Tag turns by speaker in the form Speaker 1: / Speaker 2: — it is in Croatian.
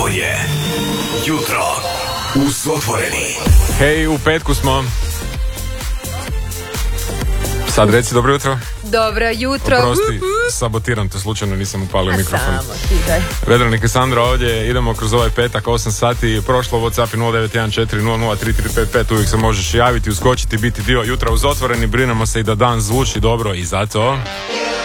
Speaker 1: Ovo je Jutro uz Otvoreni.
Speaker 2: Hej, u petku smo. Sad reci dobro jutro.
Speaker 3: Dobro jutro.
Speaker 2: Oprosti, sabotiram te, slučajno nisam upalio mikrofon.
Speaker 3: Samo ti daj.
Speaker 2: Vedranik i Sandra ovdje, idemo kroz ovaj petak, 8 sati, prošlo, WhatsApp je 0914003355, uvijek se možeš javiti, uskočiti, biti dio Jutra uz Otvoreni, brinemo se i da dan zvuči dobro i zato...